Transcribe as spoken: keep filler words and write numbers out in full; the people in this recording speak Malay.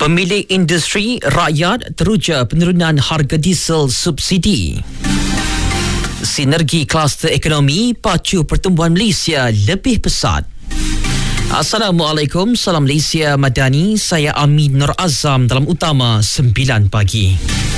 Pemilik industri rakyat teruja penurunan harga diesel subsidi. Sinergi kluster ekonomi pacu pertumbuhan Malaysia lebih pesat. Assalamualaikum, salam Malaysia Madani. Saya Amin Nur Azam dalam Utama sembilan pagi.